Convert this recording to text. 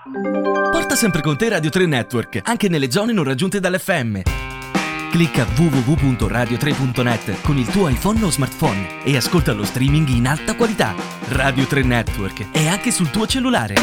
Porta sempre con te Radio 3 Network, anche nelle zone non raggiunte dall'FM. Clicca www.radio3.net con il tuo iPhone o smartphone e ascolta lo streaming in alta qualità. Radio 3 Network è anche sul tuo cellulare.